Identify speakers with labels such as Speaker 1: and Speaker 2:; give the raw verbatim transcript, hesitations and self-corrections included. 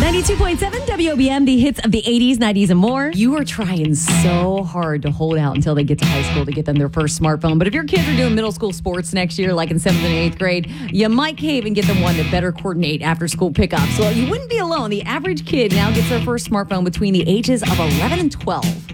Speaker 1: ninety-two point seven W O B M, the hits of the eighties, nineties, and more. You are trying so hard to hold out until they get to high school to get them their first smartphone. But if your kids are doing middle school sports next year, like in seventh and eighth grade, you might cave and get them one that better coordinate after school pickups. Well, you wouldn't be alone. The average kid now gets their first smartphone between the ages of eleven and twelve.